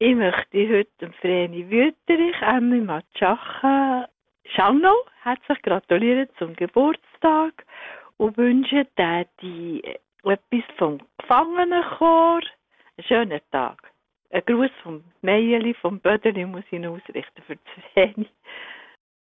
Ich möchte heute dem Vreni Wüterich, Emmy Matschacha, Schangau herzlich gratulieren zum Geburtstag und wünsche dir etwas vom Gefangenenchor. Einen schönen Tag. Ein Gruß vom Meierli, vom Böderli muss ich noch ausrichten für das Vreni.